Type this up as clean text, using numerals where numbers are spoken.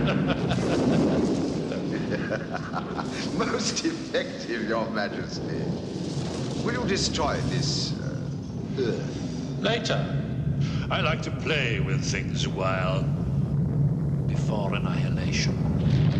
Most effective, Your Majesty. Will you destroy this, Earth? Later. I like to play with things a while. Before annihilation.